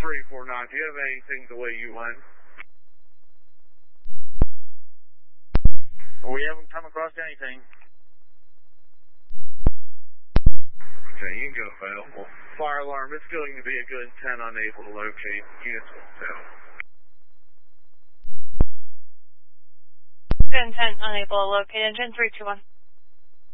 349, do you have anything the way you went? We haven't come across anything. Okay, you can go fail. Well, fire alarm, it's going to be a good 10 unable to locate. Units will fail. Good 10 unable to locate engine 321.